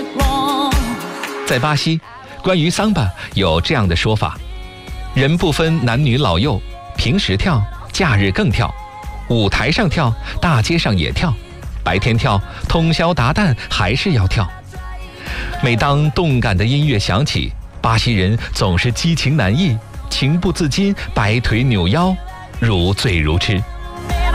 在巴西，关于桑巴有这样的说法：人不分男女老幼，平时跳，假日更跳，舞台上跳，大街上也跳，白天跳，通宵达旦还是要跳。每当动感的音乐响起，巴西人总是激情难抑，情不自禁，摆腿扭腰，如醉如痴。